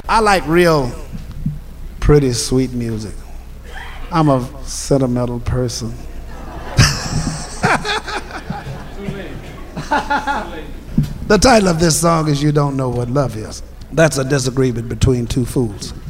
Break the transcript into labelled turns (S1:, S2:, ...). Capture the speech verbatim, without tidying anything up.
S1: I like real pretty sweet music. I'm a sentimental person. The title of this song is You Don't Know What Love Is. That's a disagreement between two fools.